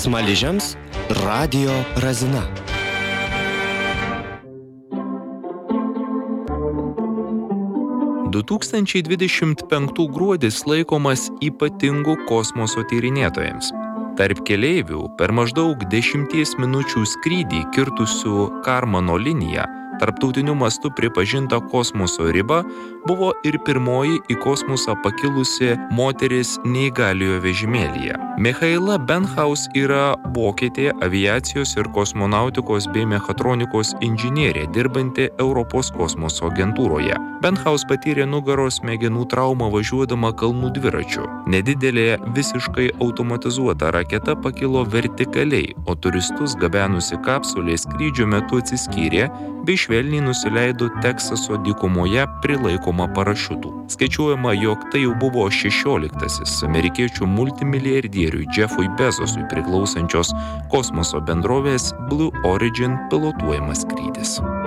Smaližiams radijo razina. – 2025 gruodis laikomas ypatingu kosmoso tyrinėtojams. Tarp keleivių per maždaug 10 minučių skrydį kirtusių Karmano liniją tarptautiniu mastu pripažinta kosmoso riba buvo ir pirmoji į kosmosą pakilusi moteris neįgaliojo vežimėlyje. Michaela Benhaus yra vokietė aviacijos ir kosmonautikos bei mechatronikos inžinierė dirbanti Europos kosmoso agentūroje. Benhaus patyrė nugaros smegenų traumą važiuodama kalnų dviračiu. Nedidelė visiškai automatizuota raketa pakilo vertikaliai, o turistus gabenusi kapsulė skrydžio metu atsiskyrė bei švelniai nusileido Teksaso dykumoje prilaikoma parašiutų. Skaičiuojama, jog tai jau buvo 16-asis amerikiečių multimilijardieriui Jeffui Bezosui priklausančios kosmoso bendrovės Blue Origin pilotuojamas skrydis.